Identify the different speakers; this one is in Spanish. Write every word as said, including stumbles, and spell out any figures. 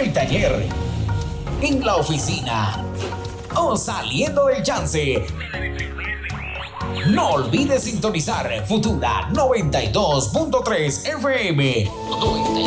Speaker 1: el taller, en la oficina o saliendo del chance. No olvides sintonizar Futura noventa y dos punto tres F M.